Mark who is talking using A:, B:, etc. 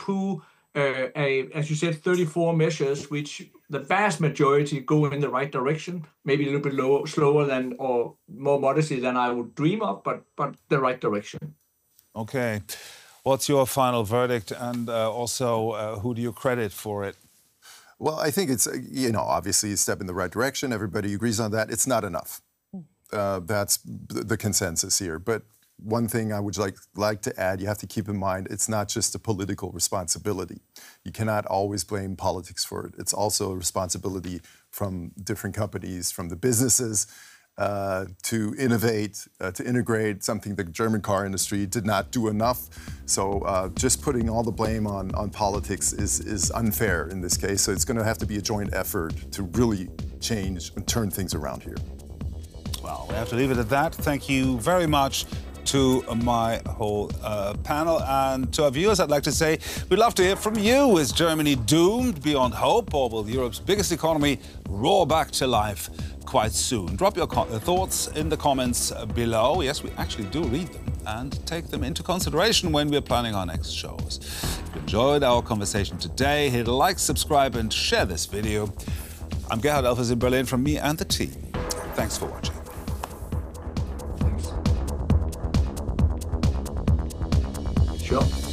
A: pull, as you said, 34 measures, which the vast majority go in the right direction, maybe a little bit slower than or more modestly than I would dream of, but the right direction.
B: Okay. What's your final verdict, and also who do you credit for it?
C: Well, I think it's, obviously a step in the right direction. Everybody agrees on that. It's not enough. That's the consensus here. But one thing I would like to add, you have to keep in mind, it's not just a political responsibility. You cannot always blame politics for it. It's also a responsibility from different companies, from the businesses, to innovate, to integrate, something the German car industry did not do enough. So just putting all the blame on politics is unfair in this case. So it's going to have to be a joint effort to really change and turn things around here.
B: Well, we have to leave it at that. Thank you very much to my whole panel. And to our viewers, I'd like to say we'd love to hear from you. Is Germany doomed beyond hope, or will Europe's biggest economy roar back to life quite soon? Drop your thoughts in the comments below. Yes, we actually do read them and take them into consideration when we're planning our next shows. If you enjoyed our conversation today, hit like, subscribe, and share this video. I'm Gerhard Elfers in Berlin from me and the team. Thanks for watching.
A: Sure.